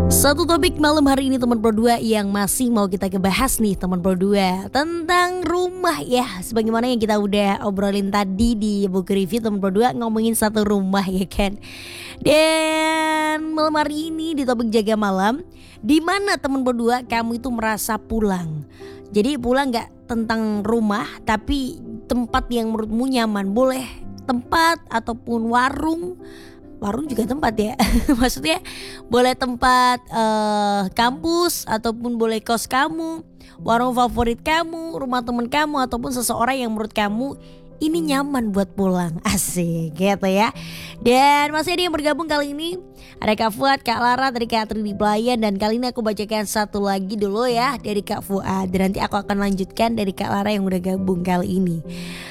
Satu topik malam hari ini teman Pro 2 yang masih mau kita bahas nih teman Pro 2 tentang rumah ya. Sebagaimana yang kita udah obrolin tadi di buku review teman Pro 2 ngomongin satu rumah ya kan. Dan malam hari ini di topik jaga malam, di mana teman Pro 2 kamu itu merasa pulang. Jadi pulang gak tentang rumah tapi tempat yang menurutmu nyaman. Boleh tempat ataupun warung juga tempat ya. Maksudnya boleh tempat kampus ataupun boleh kos kamu, warung favorit kamu, rumah teman kamu ataupun seseorang yang menurut kamu ini nyaman buat pulang. Asik gitu ya. Dan masih ada yang bergabung kali ini. Ada Kak Fuad, Kak Lara dari Kak Tri di Pelayan. Dan kali ini aku bacakan satu lagi dulu ya dari Kak Fuad. Dan nanti aku akan lanjutkan dari Kak Lara yang udah gabung kali ini.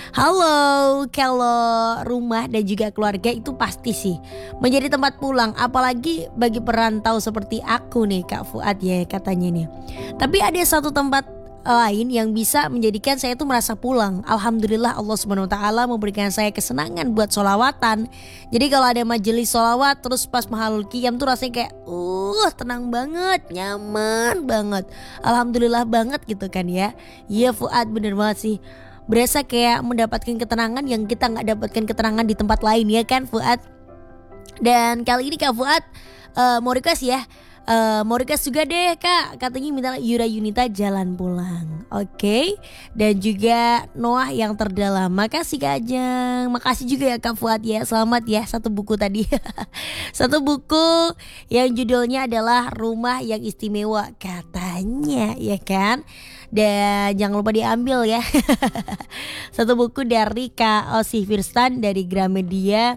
Halo, kalau rumah dan juga keluarga itu pasti sih menjadi tempat pulang. Apalagi bagi perantau seperti aku nih Kak Fuad ya katanya nih. Tapi ada satu tempat lain yang bisa menjadikan saya tuh merasa pulang. Alhamdulillah Allah SWT memberikan saya kesenangan buat sholawatan. Jadi kalau ada majelis sholawat terus pas mahalul qiyam tuh rasanya kayak tenang banget, nyaman banget. Alhamdulillah banget gitu kan ya. Iya Fuad, bener banget sih. Berasa kayak mendapatkan ketenangan yang kita gak dapatkan ketenangan di tempat lain ya kan Fuad. Dan kali ini Kak Fuad mau request ya. Mau request juga deh Kak, katanya minta Yura Yunita Jalan Pulang. Oke. Dan juga Noah yang terdalam. Makasih Kak Ajeng. Makasih juga ya Kak Fuad ya. Selamat ya satu buku tadi. Satu buku yang judulnya adalah Rumah yang Istimewa katanya ya kan. Dan jangan lupa diambil ya. Satu buku dari Kak Osi Firstan dari Gramedia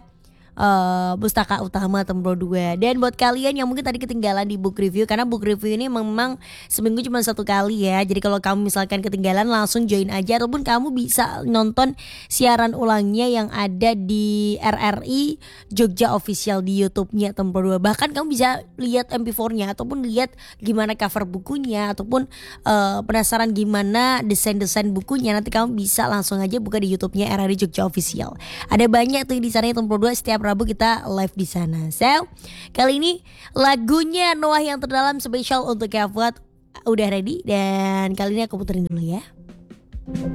Pustaka Utama Tempro 2. Dan buat kalian yang mungkin tadi ketinggalan di book review, karena book review ini memang seminggu cuma satu kali ya. Jadi kalau kamu misalkan ketinggalan langsung join aja, ataupun kamu bisa nonton siaran ulangnya yang ada di RRI Jogja Official di YouTube-nya Tempro 2. Bahkan kamu bisa lihat MP4-nya ataupun lihat gimana cover bukunya, ataupun penasaran gimana desain-desain bukunya, nanti kamu bisa langsung aja buka di YouTube-nya RRI Jogja Official. Ada banyak tuh di sana Tempro 2, setiap Rabu kita live di sana. So, kali ini lagunya Noah yang terdalam spesial untuk Kak Fuad udah ready, dan kali ini aku puterin dulu ya.